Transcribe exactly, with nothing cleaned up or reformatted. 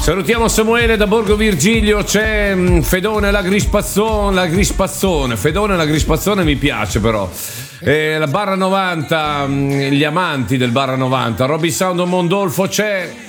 Salutiamo Samuele da Borgo Virgilio, c'è mh, Fedone la Grispazzone, la Grispazzone, Fedone la Grispazzone mi piace però. Eh, la Barra novanta, mh, gli amanti del Barra novanta, Robby Sound Mondolfo c'è.